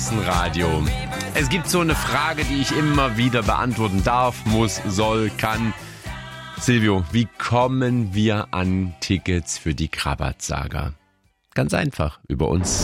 Straßenradio. Es gibt so eine Frage, die ich immer wieder beantworten darf, muss, soll, kann. Silvio, wie kommen wir an Tickets für die Krabat-Saga? Ganz einfach, über uns.